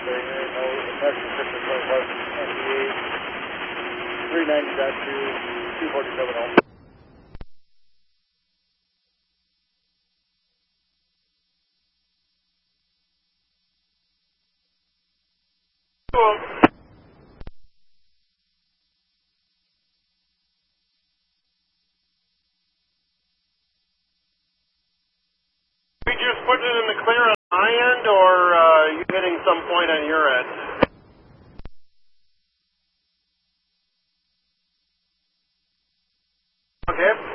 No, American Pacific 21, NBA 390.2, 247 home. We just putting it in the clear on my end, or you hitting some point on your end? Okay.